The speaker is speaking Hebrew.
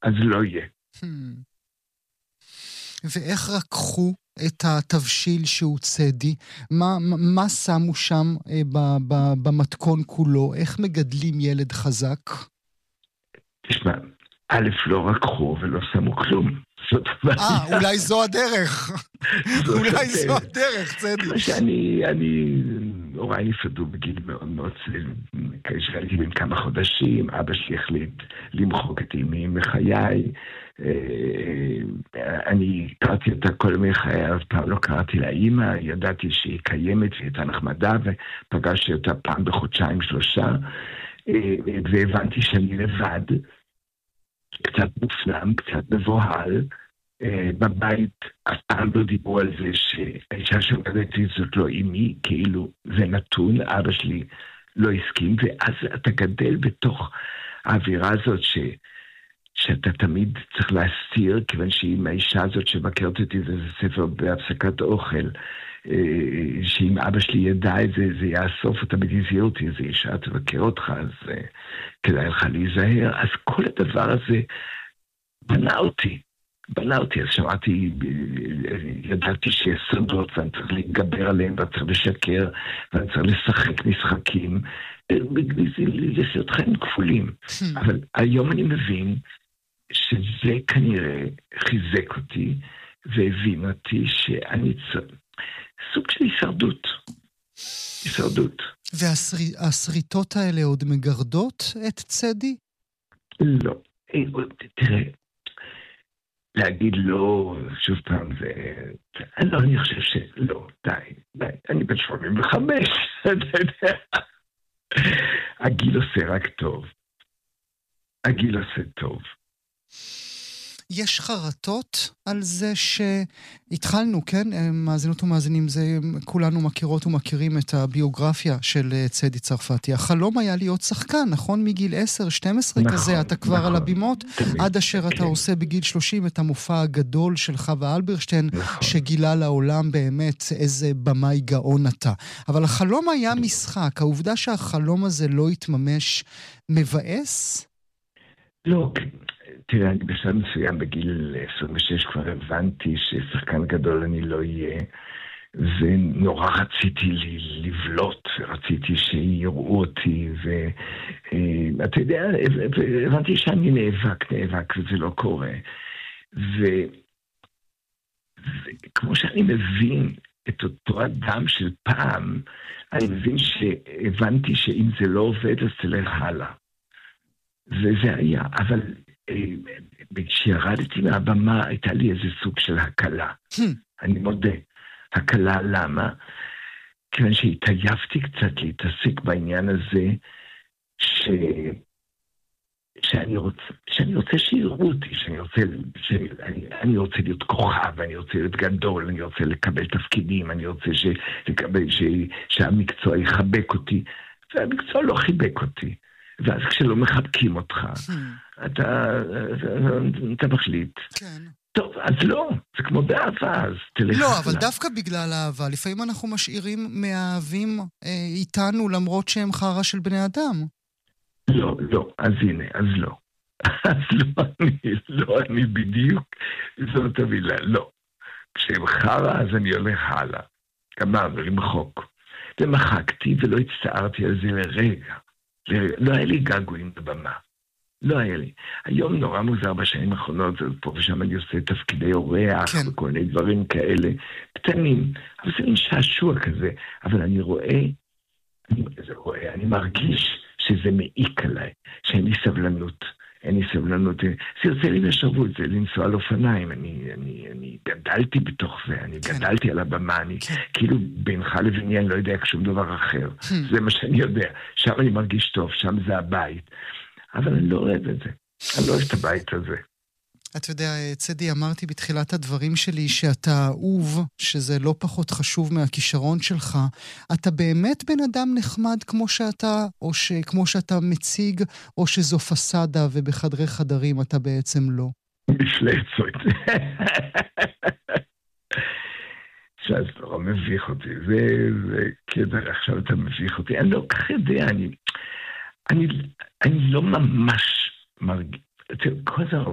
אז לא יהיה. ואיך רקחו את התבשיל שהוא צדי? מה שמו שם במתכון כולו? איך מגדלים ילד חזק? תשמע, א' לא רקחו ולא שמו כלום. אולי זו הדרך. אולי זו הדרך, צדי. כמו הוריי נפרדו בגיל מאוד מאוד צעיר, כשהייתי בן כמה חודשים, אבא שלי החליט למחוק את אמי מחיי. אני קראתי אותה כל ימי חיי, אף פעם לא קראתי לה אמא, ידעתי שהיא קיימת והייתה נחמדה, ופגשתי אותה פעם בחודשיים 3, והבנתי שאני לבד, קצת מופנם, קצת מבוהל. בבית אף פעם לא דיברו על זה שהאישה שמגדלתי זאת לא אמי, כאילו זה נתון, אבא שלי לא הסכים, ואז אתה גדל בתוך האווירה הזאת שאתה תמיד צריך להסתיר, כיוון שאם האישה הזאת שמכרת אותי זה ספר בהפסקת אוכל, שאם אבא שלי ידע את זה, זה יאסוף אותה בגזיר אותי, איזו אישה תבקר אותך, אז כדאי לך להיזהר. אז כל הדבר הזה בנה אותי, אז שמעתי, ידעתי שיש סודות, ואני צריך להתגבר עליהם, ואני צריך לשקר, ואני צריך לשחק משחקים, לעשות חיים כפולים. אבל היום אני מבין שזה כנראה חיזק אותי, והבין אותי שאני סוג של הישרדות. והשריטות האלה עוד מגרדות את צדי? לא. תראה, להגיד לא, שוב פעם, אני חושב שלא, די, אני בן 85, אתה יודע. הגיל עושה רק טוב. הגיל עושה טוב. יש חרטות על זה שהתחלנו, כן? מאזינות ומאזינים, זה כולנו מכירות ומכירים את הביוגרפיה של צדי צרפתי. החלום היה להיות שחקן, נכון? מגיל 10, 12 נכון, כזה, אתה כבר נכון, על הבימות, תמיד, עד אשר כן. אתה עושה בגיל 30 את המופע הגדול של חווה אלברשטיין, נכון. שגילה לעולם באמת איזה במאי גאון אתה. אבל החלום היה משחק, העובדה שהחלום הזה לא התממש מבאס? לא, תראה, בשלב מסוים בגיל 26 כבר הבנתי ששחקן גדול אני לא אהיה, ונורא רציתי לבלוט, רציתי שיראו אותי, ואתה יודע, הבנתי שאני נאבק, וזה לא קורה. וכמו שאני מבין את אותו אדם של פעם, אני מבין שהבנתי שאם זה לא עובד, אז תלך הלאה. וזה היה, אבל כשירדתי מהבמה הייתה לי איזה סוג של הקלה. אני מודה. הקלה למה? כיוון שהתעייפתי קצת להתעסק בעניין הזה שאני רוצה שיראו אותי, שאני רוצה להיות כוכב, אני רוצה להיות גדול, אני רוצה לקבל תפקידים, אני רוצה שהמקצוע יחבק אותי, והמקצוע לא חיבק אותי. ואז כשלא מחבקים אותך, אתה מחליט. כן. טוב, אז לא, זה כמו באהבה, אז תלך. לא, אבל דווקא בגלל האהבה, לפעמים אנחנו משאירים מהאהבים איתנו, למרות שהם חרא של בני אדם. לא, אז הנה, אז לא. אז לא, אני בדיוק, זאת המילה, לא. כשהם חרא, אז אני הולך הלאה. גמרנו, למחוק. ומחקתי ולא הצטערתי על זה לרגע. לא היה לי געגועים בבמה. לא היה לי. היום נורא מוזר בשנים האחרונות, פה ושם אני עושה תפקידי אורח, כן. וכל מיני דברים כאלה, קטנים, אבל זה מין שעשוע כזה, אבל אני מרגיש שזה מעיק עליי, שאין לי סבלנות, זה יוצא לי לשרבות, זה לנסוע על אופניים, אני גדלתי בתוך זה, אני גדלתי על הבמה, אני כאילו בינך לביני אני לא יודע שום דבר אחר, זה מה שאני יודע, שם אני מרגיש טוב, שם זה הבית, אבל אני לא אוהב את זה, אני לא אוהב את הבית הזה. אתה יודע, צדי, אמרתי בתחילת הדברים שלי שאתה אהוב, שזה לא פחות חשוב מהכישרון שלך. אתה באמת בן אדם נחמד כמו שאתה, או כמו שאתה מציג, או שזו פסדה ובחדרי חדרים אתה בעצם לא? מפלצות. שאז לא מביך אותי. זה כדאי, עכשיו אתה מביך אותי. אני לא כך יודע, אני לא ממש מרגיש. כל זה